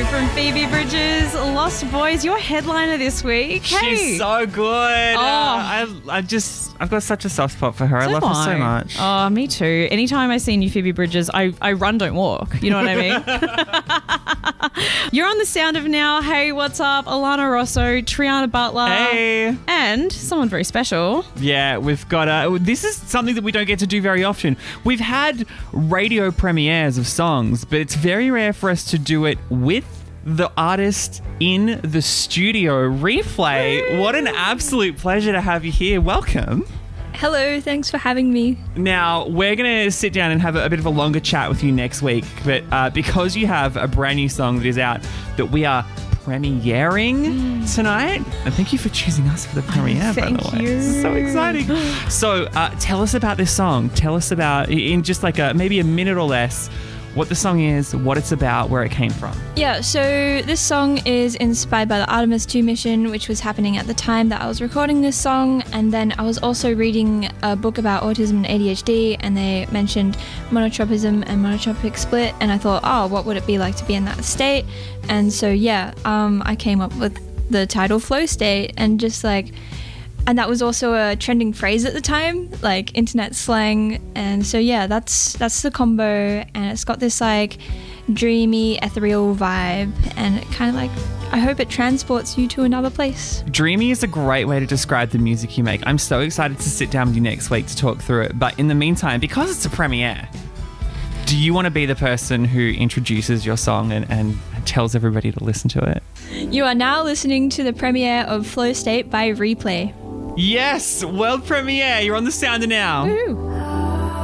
from Phoebe Bridgers, Lost Boys, your headliner this week. Hey. She's so good. I've got such a soft spot for her. I love her so much. Oh, me too. Anytime I see new Phoebe Bridgers, I run, don't walk. You know what I mean? You're on The Sound of Now. Hey, what's up? Alana Rosso, Triana Butler. Hey. And someone very special. Yeah, we've got this is something that we don't get to do very often. We've had radio premieres of songs, but it's very rare for us to do it with the artist in the studio. Replay, what an absolute pleasure to have you here. Welcome. Hello, thanks for having me. Now, we're going to sit down and have a bit of a longer chat with you next week, but because you have a brand new song that is out that we are premiering tonight, and thank you for choosing us for the premiere, by the way. Thank you. So exciting. So tell us about this song. Tell us about, in just like maybe a minute or less, what the song is, what it's about, where it came from. Yeah, so this song is inspired by the Artemis 2 mission, which was happening at the time that I was recording this song. And then I was also reading a book about autism and ADHD, and they mentioned monotropism and monotropic split. And I thought, oh, what would it be like to be in that state? And so, yeah, I came up with the title Flow State, and just like, and that was also a trending phrase at the time, like internet slang. And so, yeah, that's the combo. And it's got this like dreamy, ethereal vibe. And it kind of like, I hope it transports you to another place. Dreamy is a great way to describe the music you make. I'm so excited to sit down with you next week to talk through it. But in the meantime, because it's a premiere, do you want to be the person who introduces your song and tells everybody to listen to it? You are now listening to the premiere of Flow State by Replay. Yes, world premiere. You're on The Sound of Now. Woo.